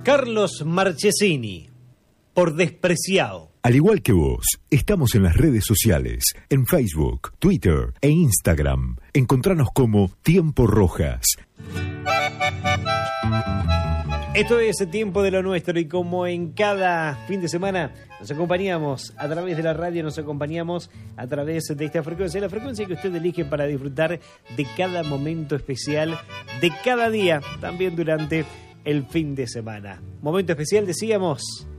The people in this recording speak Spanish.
Carlos Marchesini, por Despreciado. Al igual que vos, estamos en las redes sociales, en Facebook, Twitter e Instagram. Encontranos como Tiempo Rojas. Esto es Tiempo de lo Nuestro y como en cada fin de semana nos acompañamos a través de la radio, nos acompañamos a través de esta frecuencia, la frecuencia que usted elige para disfrutar de cada momento especial, de cada día, también durante el fin de semana. Momento especial, decíamos,